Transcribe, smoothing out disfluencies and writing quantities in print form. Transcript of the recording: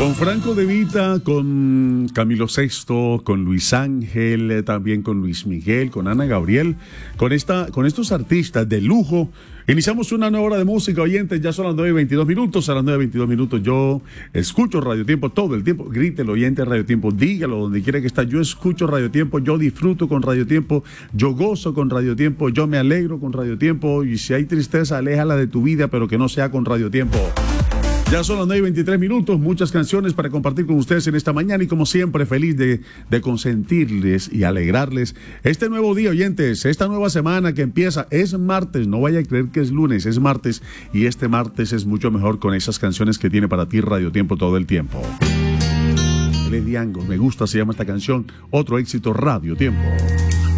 Con Franco De Vita, con Camilo Sesto, con Luis Ángel, también con Luis Miguel, con Ana Gabriel, con estos artistas de lujo. Iniciamos una nueva hora de música, oyentes, ya son las 9:22 minutos. A las 9:22 minutos yo escucho Radio Tiempo todo el tiempo. Grite el oyente Radio Tiempo, dígalo donde quiera que está. Yo escucho Radio Tiempo, yo disfruto con Radio Tiempo, yo gozo con Radio Tiempo, yo me alegro con Radio Tiempo. Y si hay tristeza, aléjala de tu vida, pero que no sea con Radio Tiempo. Ya son las 9:23 minutos, muchas canciones para compartir con ustedes en esta mañana y como siempre feliz de consentirles y alegrarles este nuevo día, oyentes, esta nueva semana que empieza. Es martes, no vaya a creer que es lunes, es martes y este martes es mucho mejor con esas canciones que tiene para ti Radio Tiempo todo el tiempo. Lady Angle, me gusta, se llama esta canción, otro éxito Radio Tiempo.